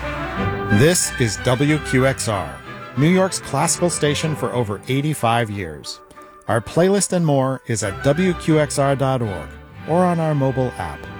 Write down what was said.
This is WQXR, New York's classical station for over 85 years. Our playlist and more is at WQXR.org or on our mobile app.